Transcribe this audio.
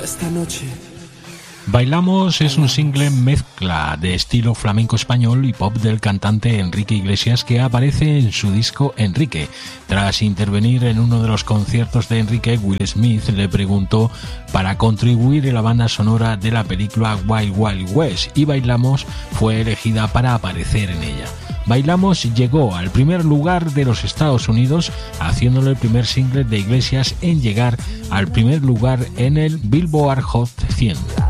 esta noche. Bailamos es un single mezcla de estilo flamenco español y pop del cantante Enrique Iglesias, que aparece en su disco Enrique. Tras intervenir en uno de los conciertos de Enrique, Will Smith le preguntó para contribuir en la banda sonora de la película Wild Wild West, y Bailamos fue elegida para aparecer en ella. Bailamos llegó al primer lugar de los Estados Unidos, haciéndole el primer single de Iglesias en llegar al primer lugar en el Billboard Hot 100.